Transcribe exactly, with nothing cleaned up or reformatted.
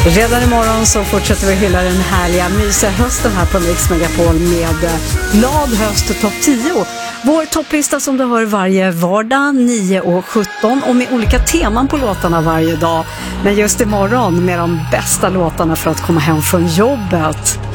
Redan imorgon så fortsätter vi hylla den härliga mysiga hösten här på Mix Megapol med glad höst topp tio. Vår topplista som du hör varje vardag nio och sjutton och med olika teman på låtarna varje dag. Men just imorgon med de bästa låtarna för att komma hem från jobbet.